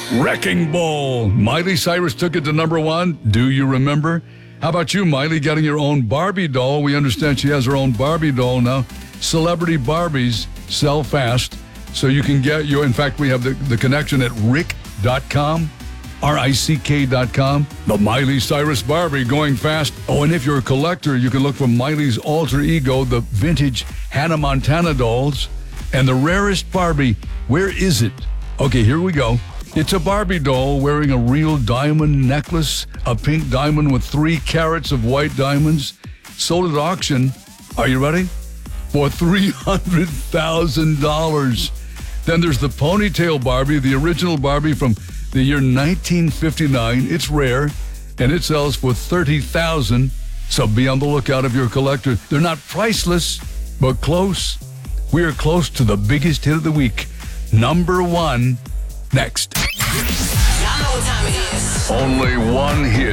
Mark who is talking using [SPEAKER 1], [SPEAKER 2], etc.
[SPEAKER 1] Wrecking Ball. Miley Cyrus took it to number one. Do you remember? How about you, Miley, getting your own Barbie doll? We understand she has her own Barbie doll now. Celebrity Barbies sell fast, so you can get your... In fact, we have the connection at rick.com, RICK.com. The Miley Cyrus Barbie going fast. Oh, and if you're a collector, you can look for Miley's alter ego, the vintage Hannah Montana dolls. And the rarest Barbie, where is it? Okay, here we go. It's a Barbie doll wearing a real diamond necklace, a pink diamond with 3 carats of white diamonds, sold at auction. Are you ready? For $300,000. Then there's the ponytail Barbie, the original Barbie from the year 1959. It's rare, and it sells for $30,000. So be on the lookout if you're a collector. They're not priceless, but close. We are close to the biggest hit of the week. Number 1, next.
[SPEAKER 2] Y'all know what time it is.
[SPEAKER 1] Only one hit.